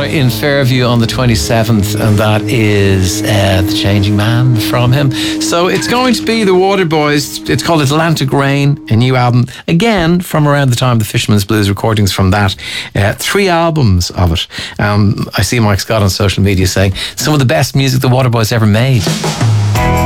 Boy in Fairview on the 27th, and that is The Changing Man from him. So it's going to be the Waterboys. It's called Atlantic Rain, a new album, again from around the time of the Fisherman's Blues recordings from that. 3 albums of it. I see Mike Scott on social media saying some of the best music the Waterboys ever made.